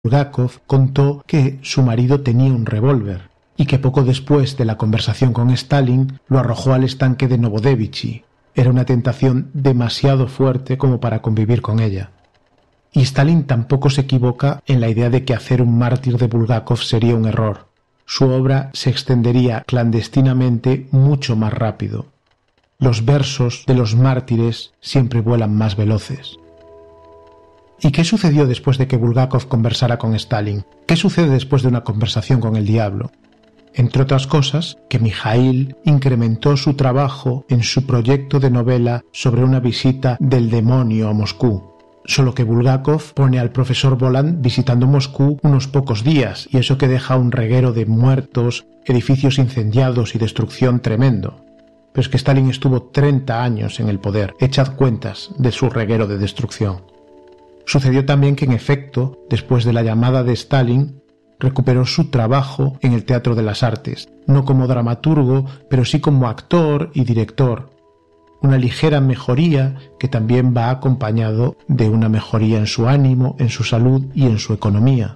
Bulgakov contó que su marido tenía un revólver y que poco después de la conversación con Stalin lo arrojó al estanque de Novodevichy. Era una tentación demasiado fuerte como para convivir con ella. Y Stalin tampoco se equivoca en la idea de que hacer un mártir de Bulgakov sería un error. Su obra se extendería clandestinamente mucho más rápido. Los versos de los mártires siempre vuelan más veloces. ¿Y qué sucedió después de que Bulgakov conversara con Stalin? ¿Qué sucede después de una conversación con el diablo? Entre otras cosas, que Mijaíl incrementó su trabajo en su proyecto de novela sobre una visita del demonio a Moscú. Solo que Bulgakov pone al profesor Voland visitando Moscú unos pocos días, y eso que deja un reguero de muertos, edificios incendiados y destrucción tremendo. Pero es que Stalin estuvo 30 años en el poder. Echad cuentas de su reguero de destrucción. Sucedió también que, en efecto, después de la llamada de Stalin, recuperó su trabajo en el Teatro de las Artes, no como dramaturgo, pero sí como actor y director. Una ligera mejoría que también va acompañado de una mejoría en su ánimo, en su salud y en su economía.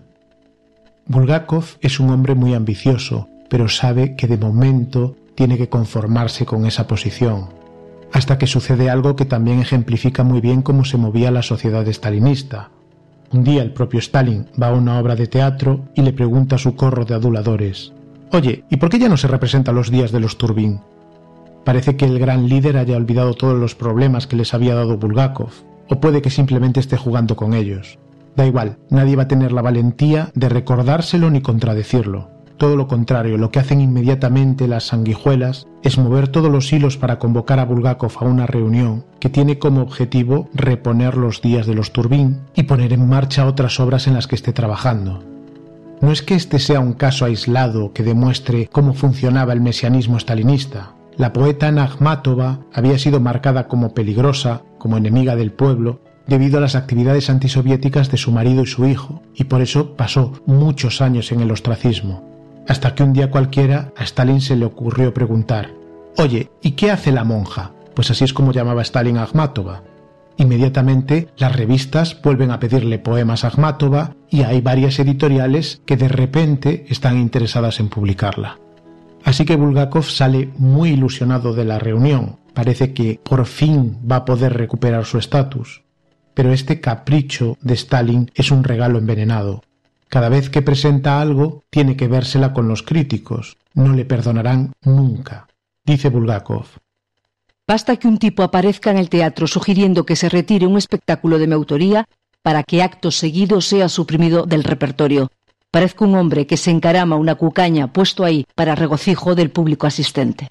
Bulgakov es un hombre muy ambicioso, pero sabe que de momento tiene que conformarse con esa posición, hasta que sucede algo que también ejemplifica muy bien cómo se movía la sociedad stalinista. Un día el propio Stalin va a una obra de teatro y le pregunta a su corro de aduladores: «Oye, ¿y por qué ya no se representa los días de los Turbín?» Parece que el gran líder haya olvidado todos los problemas que les había dado Bulgakov, o puede que simplemente esté jugando con ellos. Da igual, nadie va a tener la valentía de recordárselo ni contradecirlo. Todo lo contrario, lo que hacen inmediatamente las sanguijuelas es mover todos los hilos para convocar a Bulgakov a una reunión que tiene como objetivo reponer los días de los Turbín y poner en marcha otras obras en las que esté trabajando. No es que este sea un caso aislado que demuestre cómo funcionaba el mesianismo stalinista. La poeta Anna Akhmatova había sido marcada como peligrosa, como enemiga del pueblo, debido a las actividades antisoviéticas de su marido y su hijo, y por eso pasó muchos años en el ostracismo. Hasta que un día cualquiera a Stalin se le ocurrió preguntar: «Oye, ¿y qué hace la monja?». Pues así es como llamaba Stalin a Akhmatova. Inmediatamente las revistas vuelven a pedirle poemas a Akhmatova y hay varias editoriales que de repente están interesadas en publicarla. Así que Bulgakov sale muy ilusionado de la reunión. Parece que por fin va a poder recuperar su estatus. Pero este capricho de Stalin es un regalo envenenado. Cada vez que presenta algo, tiene que vérsela con los críticos. No le perdonarán nunca. Dice Bulgakov: «Basta que un tipo aparezca en el teatro sugiriendo que se retire un espectáculo de mi autoría para que acto seguido sea suprimido del repertorio. Parezco un hombre que se encarama una cucaña puesto ahí para regocijo del público asistente».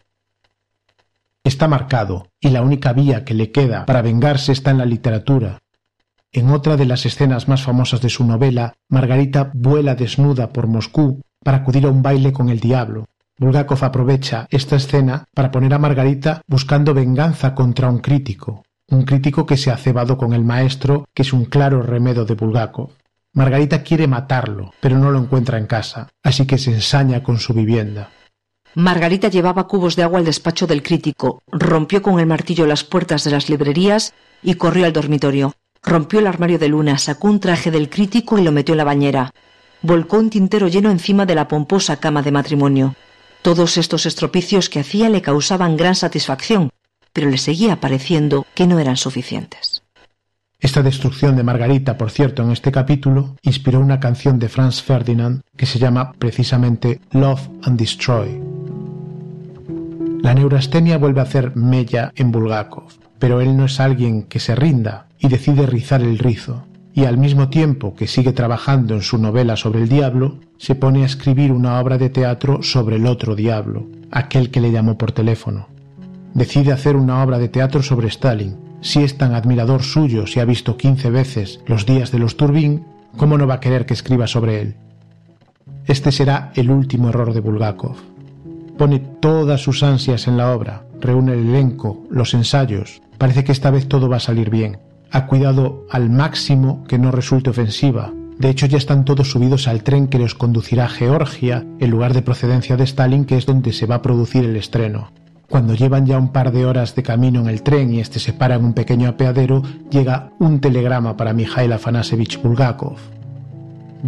Está marcado, y la única vía que le queda para vengarse está en la literatura. En otra de las escenas más famosas de su novela, Margarita vuela desnuda por Moscú para acudir a un baile con el diablo. Bulgakov aprovecha esta escena para poner a Margarita buscando venganza contra un crítico que se ha cebado con el maestro, que es un claro remedo de Bulgakov. Margarita quiere matarlo, pero no lo encuentra en casa, así que se ensaña con su vivienda. Margarita llevaba cubos de agua al despacho del crítico, rompió con el martillo las puertas de las librerías y corrió al dormitorio. Rompió el armario de luna, sacó un traje del crítico y lo metió en la bañera. Volcó un tintero lleno encima de la pomposa cama de matrimonio. Todos estos estropicios que hacía le causaban gran satisfacción, pero le seguía pareciendo que no eran suficientes. Esta destrucción de Margarita, por cierto, en este capítulo, inspiró una canción de Franz Ferdinand que se llama precisamente Love and Destroy. La neurastenia vuelve a hacer mella en Bulgakov, pero él no es alguien que se rinda y decide rizar el rizo, y al mismo tiempo que sigue trabajando en su novela sobre el diablo, se pone a escribir una obra de teatro sobre el otro diablo, aquel que le llamó por teléfono. Decide hacer una obra de teatro sobre Stalin. Si es tan admirador suyo, si ha visto 15 veces los días de los Turbín, ¿cómo no va a querer que escriba sobre él? Este será el último error de Bulgakov. Pone todas sus ansias en la obra, reúne el elenco, los ensayos. Parece que esta vez todo va a salir bien. Ha cuidado al máximo que no resulte ofensiva. De hecho, ya están todos subidos al tren que los conducirá a Georgia, el lugar de procedencia de Stalin, que es donde se va a producir el estreno. Cuando llevan ya un par de horas de camino en el tren y este se para en un pequeño apeadero, llega un telegrama para Mijaíl Afanasievich Bulgakov.